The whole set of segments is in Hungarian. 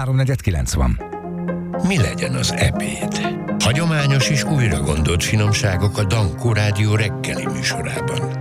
3:49 van. Mi legyen az ebéd? Hagyományos és újra gondolt finomságok a Dankó Rádió reggeli műsorában.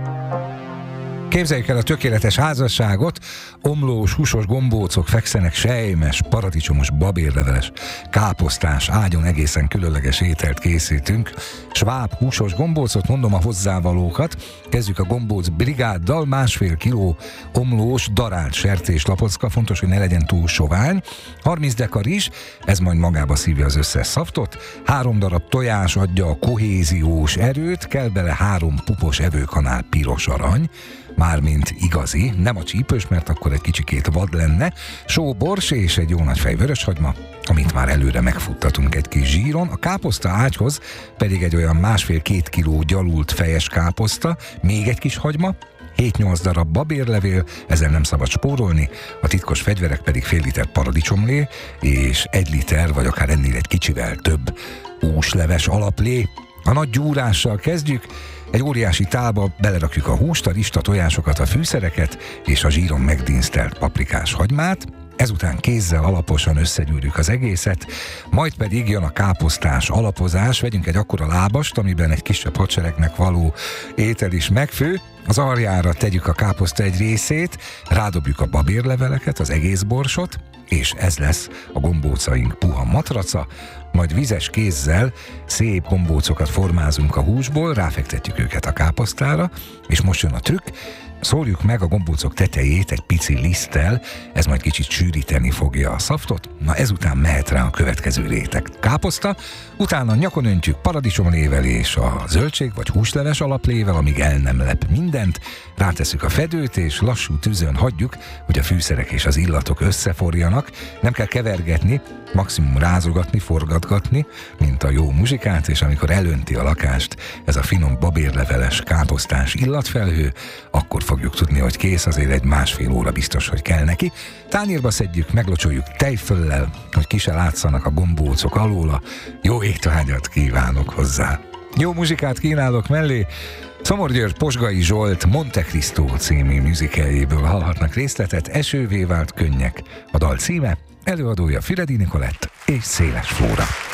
Képzeljük el a tökéletes házasságot, omlós, húsos gombócok fekszenek, sejmes, paradicsomos, babérleveles, káposztás, ágyon egészen különleges ételt készítünk. Sváb húsos gombócot, mondom a hozzávalókat. Kezdjük a gombóc brigáddal, 1,5 kiló omlós, darált sertéslapocka, fontos, hogy ne legyen túl sovány, 30 deka rizs, ez majd magába szívja az összes szaftot, 3 darab tojás adja a kohéziós erőt, kell bele 3 pupos evőkanál piros arany, mármint igazi, nem a csípős, mert akkor egy kicsikét vad lenne, só, bors és egy jó nagy fej vöröshagyma, amit már előre megfuttatunk egy kis zsíron, a káposzta ágyhoz pedig egy olyan 1,5-2 kiló gyalult fejes káposzta, még egy kis hagyma, 7-8 darab babérlevél, ezen nem szabad spórolni, a titkos fegyverek pedig fél liter paradicsomlé, és 1 liter, vagy akár ennél egy kicsivel több húsleves alaplé. A nagy gyúrással kezdjük, egy óriási tálba belerakjuk a húst, a rizst, a tojásokat, a fűszereket és a zsíron megdinsztelt paprikás hagymát, ezután kézzel alaposan összegyűrjük az egészet, majd pedig jön a káposztás alapozás, vegyünk egy akkora lábast, amiben egy kisebb hadseregnek való étel is megfő, az aljára tegyük a káposzta egy részét, rádobjuk a babérleveleket, az egész borsot, és ez lesz a gombócaink puha matraca, majd vizes kézzel szép gombócokat formázunk a húsból, ráfektetjük őket a káposztára, és most jön a trükk, szórjuk meg a gombócok tetejét egy pici liszttel, ez majd kicsit sűríteni fogja a szaftot, na ezután mehet rá a következő réteg. Káposzta, utána nyakon öntjük paradicsomlével és a zöldség vagy húsleves alaplével, amíg el nem lep mindent, rátesszük a fedőt és lassú tűzön hagyjuk, hogy a fűszerek és az illatok összeforjanak, nem kell kevergetni, maximum rázogatni, forgatgatni, mint a jó muzsikát, és amikor elönti a lakást ez a finom babérleveles káposztás illatfelhő, akkor fogjuk tudni, hogy kész, azért egy 1,5 óra biztos, hogy kell neki. Tányérba szedjük, meglocsoljuk tejföllel, hogy ki se látszanak a gombócok alóla. Jó étvágyat kívánok hozzá! Jó muzsikát kínálok mellé, Szomor György Posgai Zsolt Monte Cristo című musicaléből hallhatnak részletet, Esővé vált könnyek. A dal címe, előadója Füredi Nikolett és Széles Flóra.